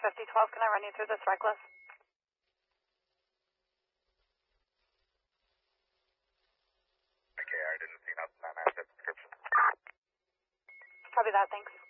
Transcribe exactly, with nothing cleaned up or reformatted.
fifty twelve. Can I run you through this reckless? Okay, I didn't see nothing on that description. Copy that, thanks.